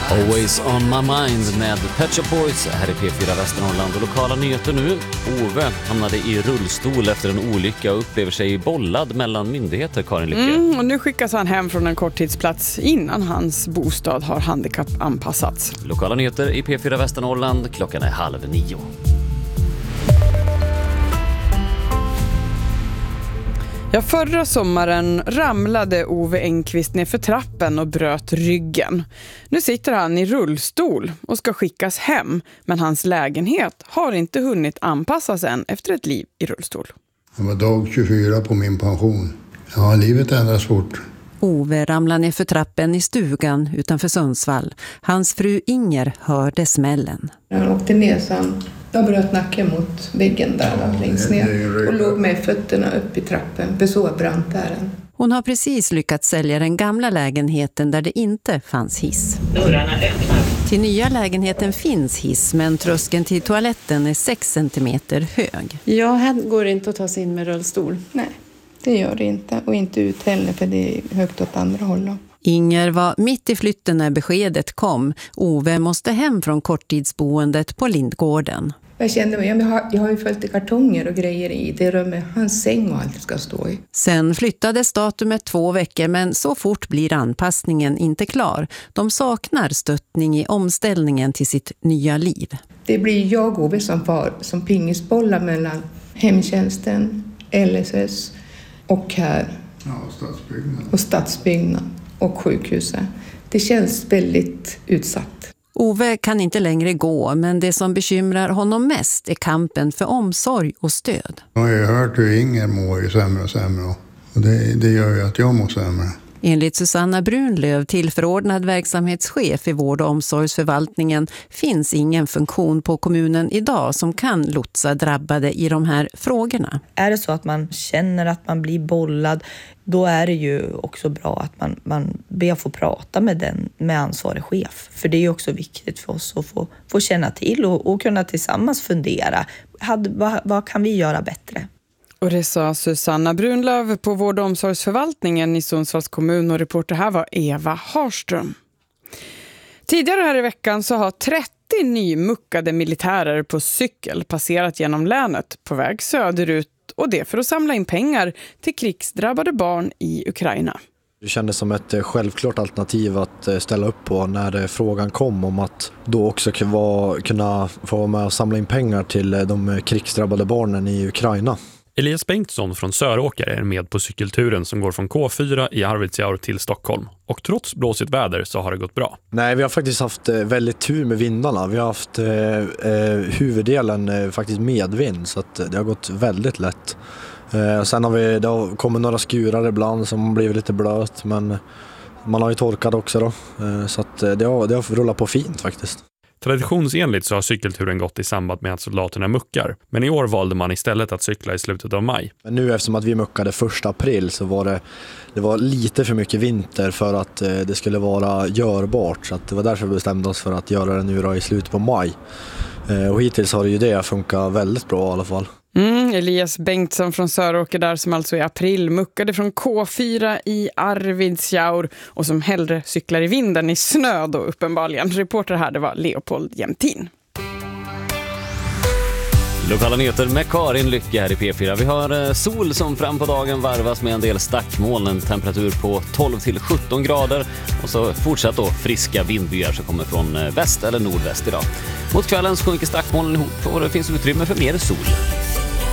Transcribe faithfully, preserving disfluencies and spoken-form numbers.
Always on my mind med Pet Shop Boys här i P fyra Västernorrland. Och lokala nyheter nu. Ove hamnade i rullstol efter en olycka och upplever sig bollad mellan myndigheter, Karin Lycke. Mm, och nu skickas han hem från en korttidsplats innan hans bostad har handikappanpassats. Lokala nyheter i P fyra Västernorrland. Klockan är halv nio. Ja, förra sommaren ramlade Ove Engqvist ner för trappen och bröt ryggen. Nu sitter han i rullstol och ska skickas hem, men hans lägenhet har inte hunnit anpassas än efter ett liv i rullstol. Det var dag tjugofyra på min pension. Ja, livet ändras fort. Ove ramlar ner för trappen i stugan utanför Sundsvall. Hans fru Inger hörde smällen. Han åkte ner sen. Jag bröt nacken mot väggen där ja, längst ner och låg med fötterna upp i trappen. För så brant där den. Hon har precis lyckats sälja den gamla lägenheten där det inte fanns hiss. Dörrarna öppnar. Till nya lägenheten finns hiss, men tröskeln till toaletten är sex centimeter hög. Ja, här går det inte att ta sig in med rullstol. Nej, det gör det inte. Och inte ut heller, för det är högt åt andra håll. Inger var mitt i flytten när beskedet kom. Ove måste hem från korttidsboendet på Lindgården. Jag kände mig, jag har, jag har ju följt i kartonger och grejer i det rummet hans säng och allt ska stå i. Sen flyttades datumet två veckor, men så fort blir anpassningen inte klar. De saknar stöttning i omställningen till sitt nya liv. Det blir jag och Ove som far som pingisbollar mellan hemtjänsten, L S S och här. Ja, och stadsbyggnad. Och stadsbyggnad och sjukhuset. Det känns väldigt utsatt. Ove kan inte längre gå, men det som bekymrar honom mest är kampen för omsorg och stöd. Jag har ju hört hur Inger mår ju sämre och sämre, och det, det gör ju att jag mår sämre. Enligt Susanna Brunlöv, tillförordnad verksamhetschef i vård- och omsorgsförvaltningen, finns ingen funktion på kommunen idag som kan lotsa drabbade i de här frågorna. Är det så att man känner att man blir bollad, då är det ju också bra att man, man ber få prata med den med ansvarig chef. För det är ju också viktigt för oss att få, få känna till och, och kunna tillsammans fundera. Hade, vad, vad kan vi göra bättre? Och det sa Susanna Brunlöv på vård- och omsorgsförvaltningen i Sundsvalls kommun, och reporter här var Eva Harström. Tidigare här i veckan så har trettio nymuckade militärer på cykel passerat genom länet på väg söderut, och det för att samla in pengar till krigsdrabbade barn i Ukraina. Det kändes som ett självklart alternativ att ställa upp på när frågan kom om att då också kunna få vara med och samla in pengar till de krigsdrabbade barnen i Ukraina. Elias Bengtsson från Söråker är med på cykelturen som går från K fyra i Arvidsjaur till Stockholm. Och trots blåsigt väder så har det gått bra. Nej, vi har faktiskt haft väldigt tur med vindarna. Vi har haft eh, huvuddelen eh, faktiskt medvind, så att det har gått väldigt lätt. Eh, sen har vi, det har kommit några skurar ibland som blivit lite blöt, men man har ju torkat också då. Eh, så att det har, det har rullat på fint faktiskt. Traditionsenligt så har cykelturen gått i samband med att soldaterna muckar. Men i år valde man istället att cykla i slutet av maj. Men nu eftersom att vi muckade första april så var det, det var lite för mycket vinter för att eh, det skulle vara görbart. Så att det var därför vi bestämde oss för att göra det nu då i slutet på maj. Eh, och hittills har det ju det funkat väldigt bra i alla fall. Mm, Elias Bengtsson från Söråker där, som alltså i april muckade från K fyra i Arvidsjaur och som hellre cyklar i vinden i snö då uppenbarligen. Reporter här, det var Leopold Jämtin. Lokala nyheter med Karin Lycke här i P fyra. Vi har sol som fram på dagen varvas med en del stackmoln, en temperatur på tolv till sjutton grader, och så fortsatt då friska vindbyar som kommer från väst eller nordväst idag. Mot kvällen sjunker stackmolnen ihop och det finns utrymme för mer sol.